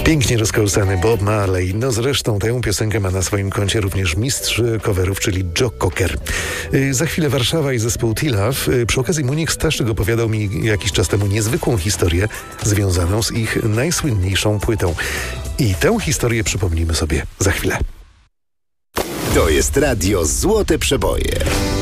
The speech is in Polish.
Pięknie rozkołysany Bob Marley. No zresztą tę piosenkę ma na swoim koncie również mistrz coverów, czyli Joe Cocker. Za chwilę Warszawa i zespół T-Love. Przy okazji Monik Staszczyk opowiadał mi jakiś czas temu niezwykłą historię związaną z ich najsłynniejszą płytą. I tę historię przypomnimy sobie za chwilę. To jest radio Złote Przeboje.